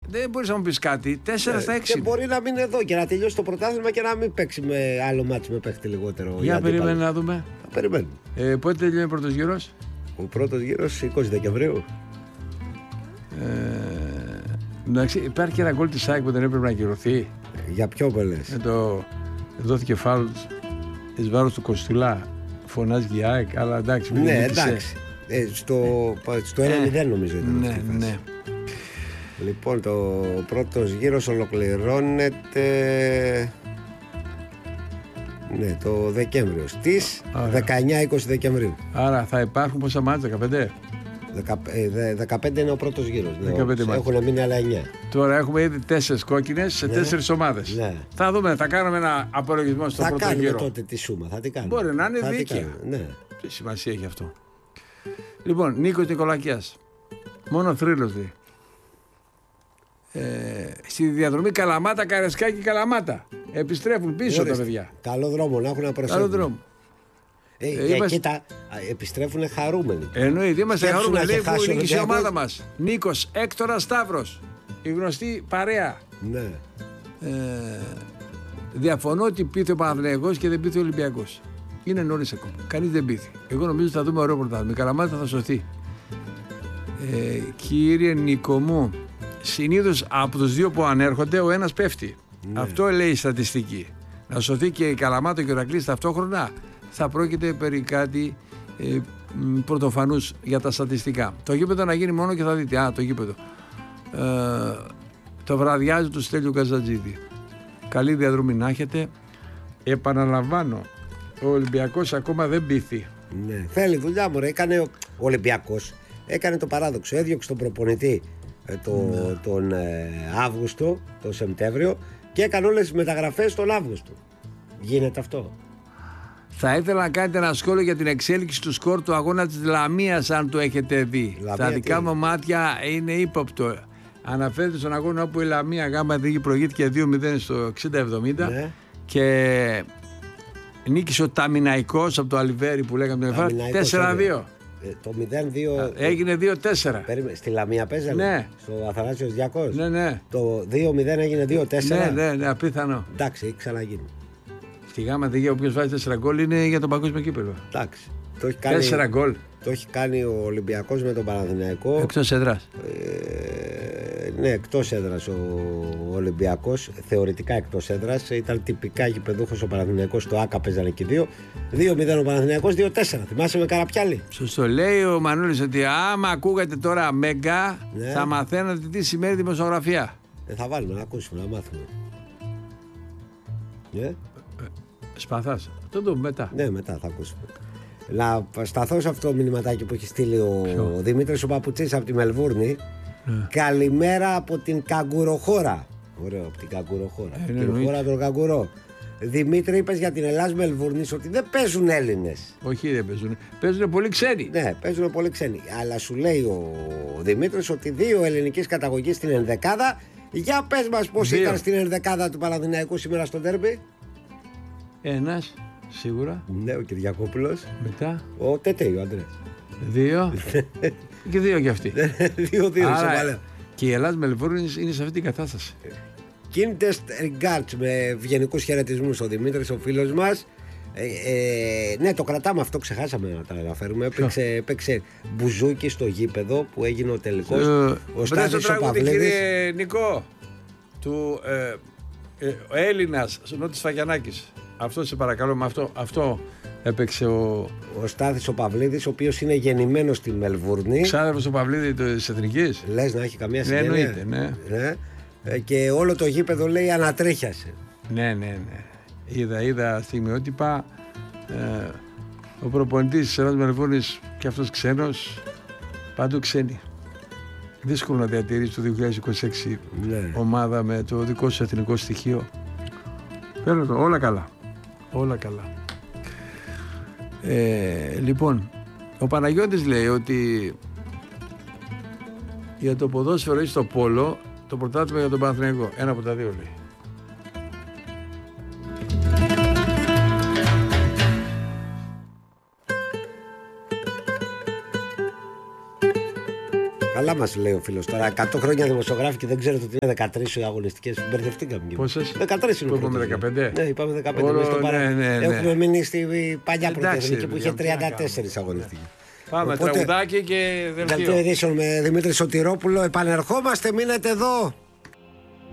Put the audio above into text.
δεν μπορείς να μου πεις κάτι. 4 στα 6. Και μπορεί να μείνει εδώ και να τελειώσει το πρωτάθλημα και να μην παίξει με άλλο μάτσο με παίχτη λιγότερο. Για περιμένουμε να δούμε. Θα περιμένουμε. Πότε τελειώνει ο πρώτος γύρος? Ο πρώτος γύρος 20 Δεκεμβρίου. Υπάρχει και ένα γκολ της ΑΕΚ που δεν έπρεπε να ακυρωθεί. Για ποιο πελές? Δόθηκε φάουλ εις βάρος του Κοστιλά. Φωνάζει και η ΑΕΚ, αλλά εντάξει. Ναι, εντάξει. Στο 1-0 νομίζω ήταν. Ναι. Λοιπόν, το πρώτος γύρος ολοκληρώνεται το Δεκέμβριο. Στις 19-20 Δεκεμβρίου. Άρα θα υπάρχουν πόσα μάτια, 15? 15 είναι ο πρώτος γύρος. Έχουν μείνει άλλα 9. Τώρα έχουμε ήδη 4 κόκκινες σε 4 ομάδες. Ναι. Θα δούμε, θα κάνουμε ένα απολογισμό στο πρώτο γύρο. Θα κάνουμε τότε τη σούμα, θα την κάνουμε. Μπορεί να είναι δίκαια. Ναι. Τι σημασία έχει αυτό. Λοιπόν, Νίκος Νικολακιάς. Μόνο θρύλος δει. Στη διαδρομή Καλαμάτα, Καρεσκάκη, Καλαμάτα. Επιστρέφουν πίσω τα παιδιά. Καλό δρόμο να έχουν να προσέχουν. Καλό δρόμο. Κοίτα, επιστρέφουν χαρούμενοι. Εννοείται, είμαστε χαρούμενοι. Λέει που νίκησε η ομάδα μας. Νίκος, Έκτορα, Σταύρος. Η γνωστή παρέα. Ναι. Διαφωνώ ότι πείθει ο Παναθηναϊκός και δεν πείθει ο Ολυμπιακός. Είναι νωρίς ακόμα. Κανείς δεν πείθει. Εγώ νομίζω ότι θα δούμε ωραίο πρωτάθλημα. Η Καλαμάτα θα σωθεί. Κύριε Νίκο μου, συνήθως από τους δύο που ανέρχονται ο ένας πέφτει. Ναι. Αυτό λέει η στατιστική. Να σωθεί και η Καλαμάτα και ο Ηρακλής ταυτόχρονα, θα πρόκειται περί κάτι πρωτοφανούς για τα στατιστικά. Το γήπεδο να γίνει μόνο και θα δείτε. Το γήπεδο. Το βραδιάζει του Στέλιου Καζατζίδη. Καλή διαδρομή να έχετε. Επαναλαμβάνω, ο Ολυμπιακός ακόμα δεν πείθει. Ναι. Θέλει δουλειά, μωρέ. Έκανε ο Ολυμπιακός. Έκανε το παράδοξο. Έδιωξε τον προπονητή τον Αύγουστο, τον Σεπτέμβριο και έκανε όλες τις μεταγραφές τον Αύγουστο. Γίνεται αυτό. Θα ήθελα να κάνετε ένα σχόλιο για την εξέλιξη του σκορ του αγώνα της Λαμίας, αν το έχετε δει. Τα δικά μου μάτια είναι ύποπτο. Αναφέρεται στον αγώνα όπου η Λαμία γάμα δίκη προηγήθηκε 2-0 στο 60-70 και νίκησε ο Ταμιναϊκός από το Αλιβέρι που λέγαμε την εφαρά 4-2. Το 0-2 έγινε 2-4. Στη Λαμία παίζανε. Ναι. Στο Αθανάσιος 200. Ναι. Το 2-0 έγινε 2-4. Ναι, απίθανο. Εντάξει, έχει ξαναγίνει. Στη γάμα δίκαια όποιος βάζει 4 γκολ είναι για τον παγκόσμιο κύπελλο. Εντάξει. 4 γκολ. Το έχει κάνει ο Ολυμπιακός με τον Παναθηναϊκό. Εκτός έδρας. Ναι, εκτός έδρας ο Ολυμπιακός. Θεωρητικά εκτός έδρας. Ήταν τυπικά γηπεδούχος ο Παναθηναϊκός. Στο ΆΚΑ παίζανε και 2-0 ο Παναθηναϊκός, 2-4. Θυμάσαι με Καραπιάλη. Σωστό. Λέει ο Μανούλης ότι άμα ακούγατε τώρα Μέγκα, θα μαθαίνατε τι σημαίνει δημοσιογραφία. Θα βάλουμε να ακούσουμε, να μάθουμε. Σπαθάς. Το δούμε μετά. Ναι, μετά θα ακούσουμε. Να σταθώ σε αυτό το μηνυματάκι που έχει στείλει ο Δημήτρης ο Παπουτσής από τη Μελβούρνη. Καλημέρα από την Καγκουροχώρα. Ωραίο, από την Καγκουροχώρα. Την χώρα των Καγκουρό. Δημήτρη, είπες για την Ελλάς Μελβούρνης ότι δεν παίζουν Έλληνες. Όχι, δεν παίζουν. Παίζουν πολύ ξένοι. Ναι, παίζουν πολύ ξένοι. Αλλά σου λέει ο Δημήτρης ότι 2 ελληνικής καταγωγής στην ενδεκάδα. Για πες μας πώς ήταν στην ενδεκάδα του Παναθηναϊκού σήμερα στο ντέρμπι. Ένας, σίγουρα. Ναι, ο Κυριακόπουλος. Μετά. Ο Τετέι, ο Αντρέας. 2. Και 2 κι αυτοί. 2-2, σοβαρά. Και η Ελλάς Μελβούρνης είναι σε αυτή την κατάσταση. Kindest regards, με ευγενικούς χαιρετισμούς ο Δημήτρης, ο φίλος μας. Ναι, το κρατάμε αυτό, ξεχάσαμε να τα αναφέρουμε. Έπαιξε μπουζούκι στο γήπεδο που έγινε ο τελικός. Ο Στάθης ο Παυλίδης. Κύριε Νικό, του ο Έλληνας Νότης Φαγιανάκης. Αυτό σε παρακαλώ, με αυτό έπαιξε ο Στάθης ο Παυλίδης, ο οποίος είναι γεννημένος στη Μελβούρνη. Ξάδερφος ο Παυλίδη της Εθνικής. Λες να έχει καμία συγγένεια? Ναι. Και όλο το γήπεδο λέει ανατρίχιασε. Ναι. Είδα στιγμιότυπα. Ο προπονητής της Ελλάδας Μελβούρνης και αυτός ξένος, παντού ξένοι. Δύσκολο να διατηρήσει το 2026 ομάδα με το δικό σου εθνικό στοιχείο. Παίρνω το, όλα καλά. Λοιπόν, ο Παναγιώτης λέει ότι για το ποδόσφαιρο ή στο πόλο το πρωτάθλημα για τον Παναθηναϊκό. Ένα από τα δύο λέει. Καλά μας λέει ο φίλος τώρα. 100 χρόνια δημοσιογράφοι και δεν ξέρετε ότι είναι 13 οι αγωνιστικές. Μπερδευτήκαμε. Πόσες? 13 είναι. Που είπαμε 15. Ναι, είπαμε 15. Ναι. Έχουμε μείνει στη παλιά πρωτεύουσα που είχε 34 αγωνιστικές. Πάμε, τραγουδάκι και δελτίο ειδήσεων με Δημήτρη Σωτηρόπουλο. Επανερχόμαστε, μείνετε εδώ.